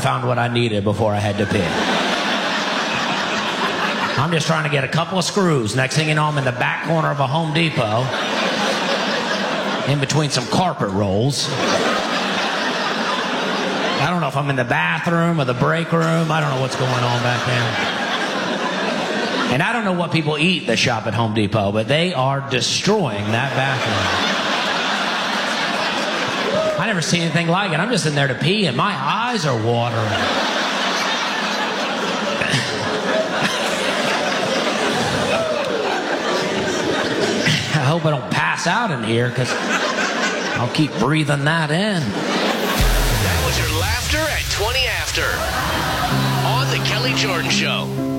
found what I needed before I had to pee. I'm just trying to get a couple of screws. Next thing you know, I'm in the back corner of a Home Depot, in between some carpet rolls. I don't know if I'm in the bathroom or the break room. I don't know what's going on back there. And I don't know what people eat that shop at Home Depot, but they are destroying that bathroom. I never seen anything like it. I'm just in there to pee, and my eyes are watering. I hope I don't pass out in here, because I'll keep breathing that in. That was your laughter at 20 after on The Kelly Jordan Show.